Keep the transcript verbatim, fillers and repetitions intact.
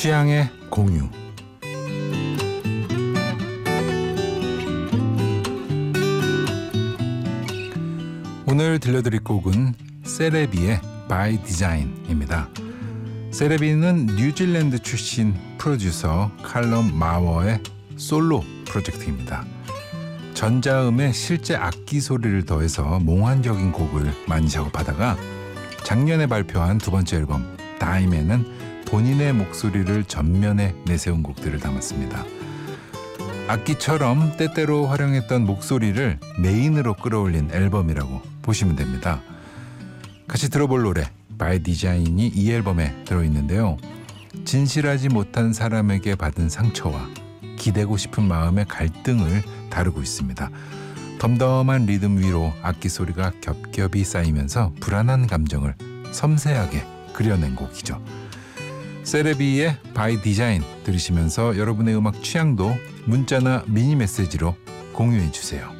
취향의 공유. 오늘 들려드릴 곡은 세레비의 By Design입니다. 세레비는 뉴질랜드 출신 프로듀서 칼럼 마워의 솔로 프로젝트입니다. 전자음에 실제 악기 소리를 더해서 몽환적인 곡을 많이 작업하다가 작년에 발표한 두 번째 앨범 다임에는 본인의 목소리를 전면에 내세운 곡들을 담았습니다. 악기처럼 때때로 활용했던 목소리를 메인으로 끌어올린 앨범이라고 보시면 됩니다. 같이 들어볼 노래 By Design이 이 앨범에 들어있는데요. 진실하지 못한 사람에게 받은 상처와 기대고 싶은 마음의 갈등을 다루고 있습니다. 덤덤한 리듬 위로 악기 소리가 겹겹이 쌓이면서 불안한 감정을 섬세하게 그려낸 곡이죠. 세레비의 By Design 들으시면서 여러분의 음악 취향도 문자나 미니 메시지로 공유해 주세요.